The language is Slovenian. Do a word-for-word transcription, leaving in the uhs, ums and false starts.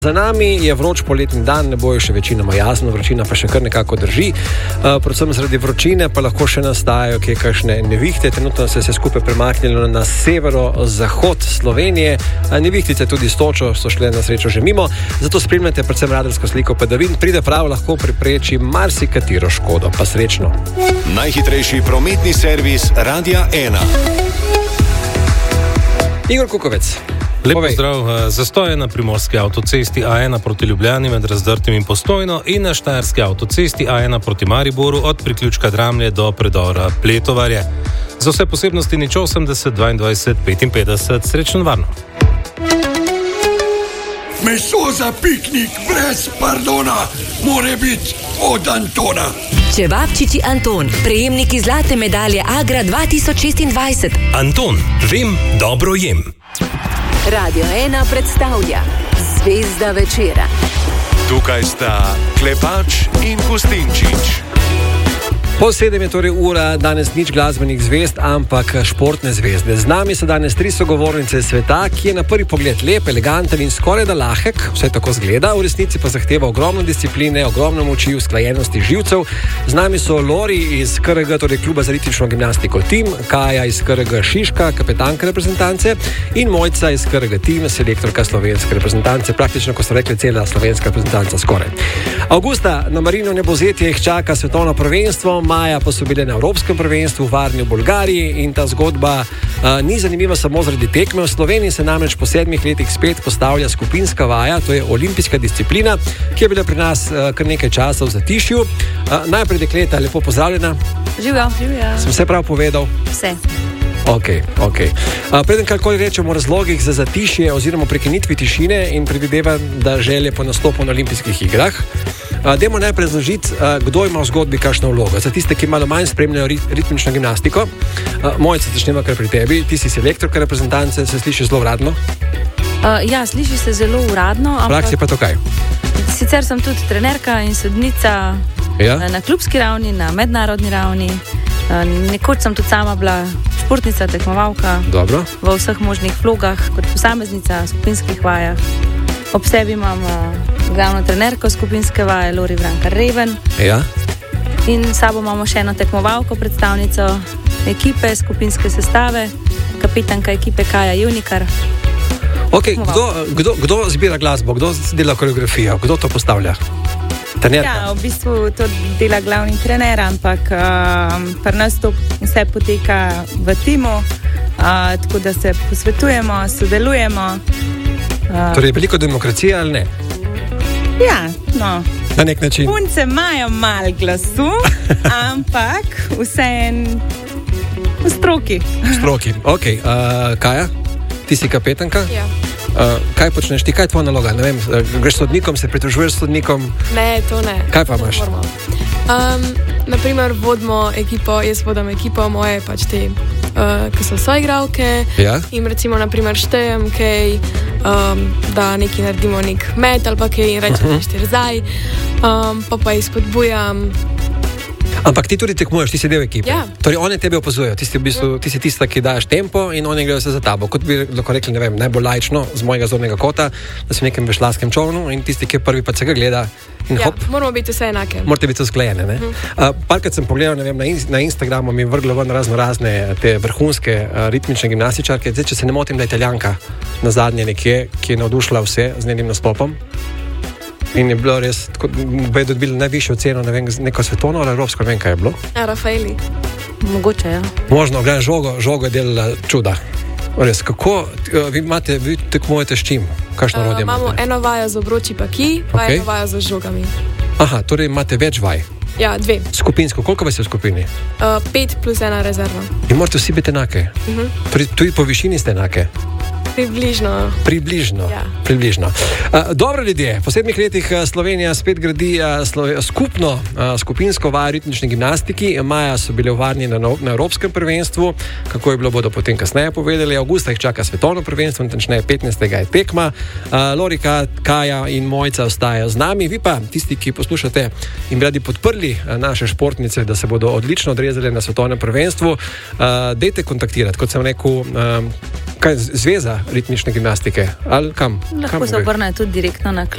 Za nami je vroč poletni dan, ne bojo še večinoma jasno, vročina pa še kar nekako drži. Uh, predvsem zaradi vročine pa lahko še nastajajo kje kakšne nevihte. Trenutno se je vse skupaj premaknilo na severo-zahod Slovenije. Uh, nevihtice tudi s točo so šle na srečo že mimo, zato spremljate predvsem radarsko sliko padavin. Pride prav lahko prepreči marsikatero škodo. Pa srečno. Najhitrejši prometni servis Radia ena. Igor Kukovec. Lep pozdrav. Zastoje na primorski avtocesti A ena proti Ljubljani med Razdrtim in Postojno in na štajerski avtocesti A ena proti Mariboru od priključka Dramlje do predora Pletovarje. Za vse posebnosti nič osemdeset dvaindvajset petinpetdeset. Srečno in varno. Meso za piknik brez pardona more biti od Antona. Čevapčiči Anton, prejemniki zlate medalje Agra dva tisoč šestindvajset. Anton, vem, dobro jem. Radio ena predstavlja Zvezda večera. Tukaj sta Klepač in Gustinčič. Pol sedem je torej ura, danes nič glasbenih zvezd, ampak športne zvezde. Z nami so danes tri sogovornice sveta, ki je na prvi pogled lep, eleganten in skoraj da lahek, vse tako zgleda, v resnici pa zahteva ogromno discipline, ogromno moči, usklajenosti živcev. Z nami so Lori iz K R G, torej kluba za ritmično gimnastiko Tim, Kaja iz K R G Šiška, kapetanka reprezentance, in Mojca iz K R G Tim, selektorka slovenske reprezentance, praktično, ko so rekli, cela slovenska reprezentanca skoraj. Avgusta na Marino Nebozetje jih čaka svetovno prvenstvo, maja pa so bile na Evropskem prvenstvu v Varni v Bolgariji in ta zgodba uh, ni zanimiva samo zaradi tekme. V Sloveniji se namreč po sedmih letih spet postavlja skupinska vaja, to je olimpijska disciplina, ki je bila pri nas uh, kar nekaj časa v zatišju. Uh, najprej dekleta, lepo pozdravljena. Živjo, živjo. Sem vse prav povedal? Vse. Ok, ok. Uh, preden karkoli rečemo o razlogih za zatišje oziroma prekinitvi tišine in predvidevam, da želje po nastopu na olimpijskih igrah, Uh, dajmo najprej razložiti, uh, kdo ima v zgodbi kakšno vlogo. Za tiste, ki malo manj spremljajo rit, ritmično gimnastiko, uh, Mojca, začnemo kar pri tebi. Ti si selektorka reprezentance, se sliši zelo uradno? Uh, ja, sliši se zelo uradno. V praksi pa to kaj? Sicer sem tudi trenerka in sodnica ja? na klubski ravni, na mednarodni ravni. Uh, nekoč sem tudi sama bila športnica, tekmovalka. Dobro. V vseh možnih vlogah, kot posameznica, skupinskih vajah. Ob sebi imam uh, glavno trenerko skupinske vaje, Lori Vrankar Reven. Ja. In sabo imamo še eno tekmovalko, predstavnico ekipe, skupinske sestave, kapitanka ekipe Kaja Junikar. Ok, kdo, kdo, kdo zbira glasbo, kdo dela koreografijo, kdo to postavlja? Trenerka? Ja, v bistvu to dela glavni trener, ampak uh, pri nas to vse poteka v timu, uh, tako da se posvetujemo, sodelujemo. Uh, torej, veliko demokracije ali ne? Ja, no. Na nek način. Punce imajo malo glasu, ampak vseeno v stroki. V stroki, ok. Uh, Kaja, ti si kapetanka? Ja. Uh, kaj počneš ti, kaj je tvoja naloga? Ne vem, greš sodnikom, se pritožuješ sodnikom? Ne, to ne. Kaj pa imaš? Um, naprimer, vodimo ekipo, jaz vodim ekipo, moje pač te, uh, ki so soigralke. Ja. In recimo, naprimer, štejem kaj, um, da nekaj naredimo nek met ali pa kaj in rečem, da štiri zdaj, um, pa pa jih spodbujam. Ampak ti tudi tekmuješ, ti si del ekipe. Ja. Torej, one tebe opazujejo, ti si, v bistvu, ti si tista, ki daš tempo in oni grejo se za tabo. Kot bi lahko rekli, ne vem, najbolj laično, z mojega zornega kota, da si v nekem vešlaskem čovnu in tisti, ki prvi pa se ga gleda in Ja, hop. moramo biti vse enake. Morate biti usklajene, ne? Uh, parkrat sem pogledal, ne vem, na, in, na Instagramu mi je vrglo ven razno razne te vrhunske uh, ritmične gimnastičarke. Zdaj, če se ne motim, da je Italijanka na zadnje nekje, ki je navdušila vse z njenim nastopom. In je bilo res, tako, da je dobila najvišjo ceno, ne vem, neko svetovno ali evropsko, ne vem, kaj je bilo. Ja, Rafaeli. Mogoče, ja. Možno, gledaj, žogo, žogo je delala čuda. Res, kako, vi imate, vi tekmujete s čim? Kakšno Uh, rodje imate? imamo eno vajo z obroči pa ki, pa Ok. eno vajo z žogami. Aha, torej imate več vaj. Ja, dve. Skupinsko, koliko vas je v skupini? Uh, pet plus ena rezerva. In morate vsi biti enake. Uh-huh. Torej, tudi po višini ste enake. Približno. Približno. Ja. Približno. Uh, dobro, ljudje, po sedmih letih uh, Slovenija spet gradi uh, Slove, skupno uh, skupinsko vajo ritmični gimnastiki. Maja so bile v Varni na, na Evropskem prvenstvu, kako je bilo, bodo potem kasneje povedali. Avgusta jih čaka svetovno prvenstvo, natančneje petnajstega je tekma. Uh, Lorika, Kaja in Mojca ostajajo z nami. Vi pa, tisti, ki poslušate in bi radi podprli uh, naše športnice, da se bodo odlično odrezali na svetovnem prvenstvu, uh, dejte kontaktirati, kot sem rekel. Uh, Kaj, zveza ritmične gimnastike? Ali kam? Lahko kam se obrnejo tudi direktno na